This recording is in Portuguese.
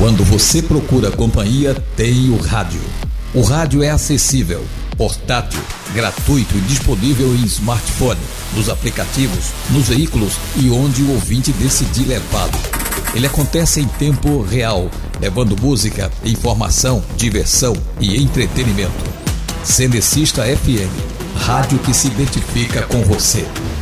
Quando você procura companhia, tem o rádio. O rádio é acessível, portátil, gratuito e disponível em smartphone, nos aplicativos, nos veículos e onde o ouvinte decidir levá-lo. Ele acontece em tempo real, levando música, informação, diversão e entretenimento. Cenecista FM, rádio que se identifica com você.